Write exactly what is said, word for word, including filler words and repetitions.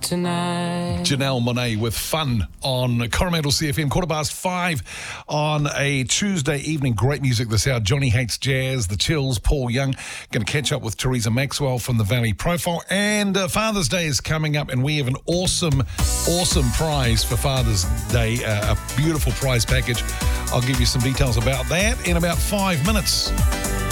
tonight. Janelle Monáe with Fun on Coromandel C F M, quarter past five on a Tuesday evening. Great music this hour. Johnny Hates Jazz, The Chills, Paul Young. Going to catch up with Teresa Maxwell from the Valley Profile. And uh, Father's Day is coming up, and we have an awesome, awesome prize for Father's Day, uh, a beautiful prize package. I'll give you some details about that in about five minutes.